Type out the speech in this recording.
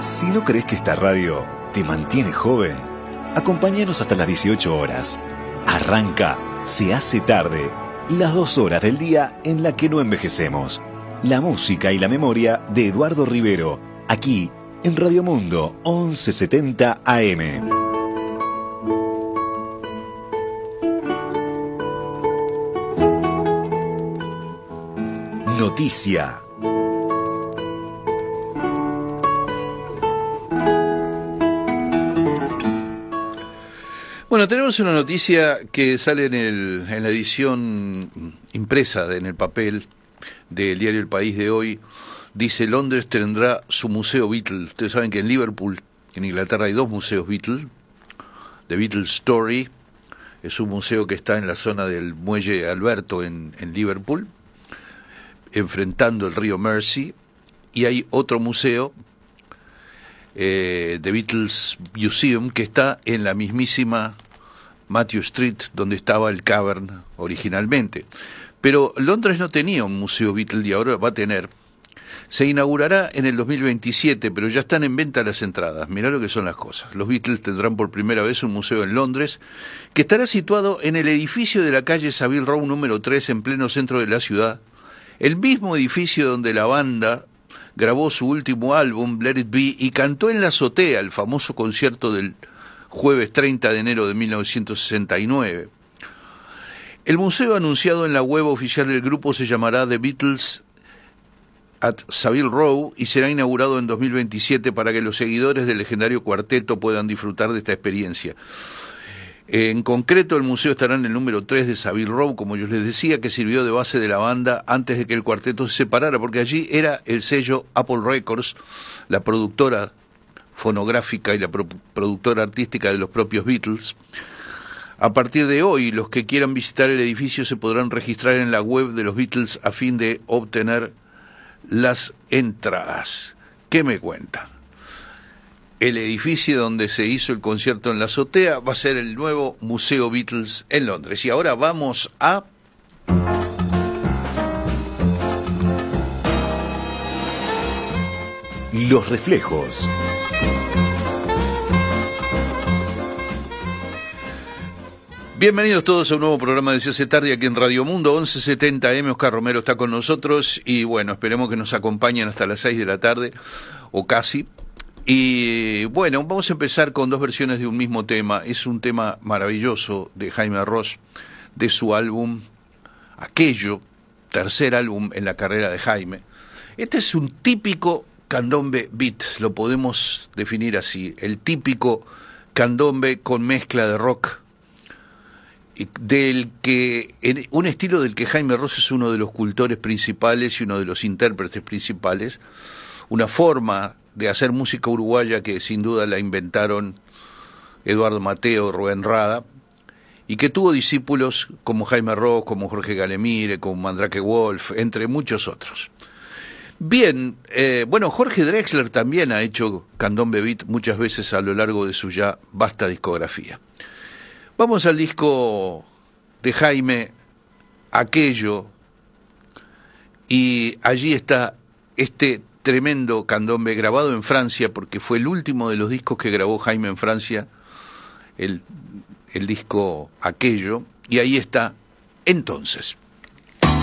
Si no crees que esta radio te mantiene joven, acompáñanos hasta las 18 horas. Arranca Se hace tarde, las 2 horas del día en la que no envejecemos. La música y la memoria de Eduardo Rivero, aquí en Radio Mundo 1170 AM. Noticia. Bueno, tenemos una noticia que sale en la edición impresa, en el papel del diario El País de hoy. Dice: Londres tendrá su museo Beatle. Ustedes saben que en Liverpool, en Inglaterra, hay 2 museos Beatle. The Beatles Story es un museo que está en la zona del Muelle Alberto en Liverpool, enfrentando el río Mersey. Y hay otro museo, The Beatles Museum, que está en la mismísima Matthew Street, donde estaba el Cavern originalmente. Pero Londres no tenía un museo Beatle y ahora va a tener. Se inaugurará en el 2027, pero ya están en venta las entradas. Mirá lo que son las cosas. Los Beatles tendrán por primera vez un museo en Londres, que estará situado en el edificio de la calle Savile Row número 3, en pleno centro de la ciudad. El mismo edificio donde la banda grabó su último álbum, Let It Be, y cantó en la azotea el famoso concierto del jueves 30 de enero de 1969. El museo anunciado en la web oficial del grupo se llamará The Beatles at Savile Row y será inaugurado en 2027 para que los seguidores del legendario cuarteto puedan disfrutar de esta experiencia. En concreto, el museo estará en el número 3 de Savile Row, como yo les decía, que sirvió de base de la banda antes de que el cuarteto se separara, porque allí era el sello Apple Records, la productora fonográfica y la productora artística de los propios Beatles. A partir de hoy, los que quieran visitar el edificio se podrán registrar en la web de los Beatles a fin de obtener las entradas. ¿Qué me cuentan? El edificio donde se hizo el concierto en la azotea va a ser el nuevo Museo Beatles en Londres. Y ahora vamos a... Los reflejos. Bienvenidos todos a un nuevo programa de Se hace tarde aquí en Radio Mundo 1170 AM. Oscar Romero está con nosotros y bueno, esperemos que nos acompañen hasta las 6 de la tarde o casi. Y bueno, vamos a empezar con 2 versiones de un mismo tema. Es un tema maravilloso de Jaime Ross, de su álbum Aquello, tercer álbum en la carrera de Jaime. Este es un típico candombe beat, lo podemos definir así, el típico candombe con mezcla de rock, un estilo del que Jaime Ross es uno de los cultores principales y uno de los intérpretes principales, una forma de hacer música uruguaya que sin duda la inventaron Eduardo Mateo, Rubén Rada, y que tuvo discípulos como Jaime Ross, como Jorge Galemire, como Mandrake Wolf, entre muchos otros. Bien, bueno, Jorge Drexler también ha hecho candombe beat muchas veces a lo largo de su ya vasta discografía. Vamos al disco de Jaime, Aquello, y allí está este tremendo candombe grabado en Francia, porque fue el último de los discos que grabó Jaime en Francia, el disco Aquello, y ahí está Entonces.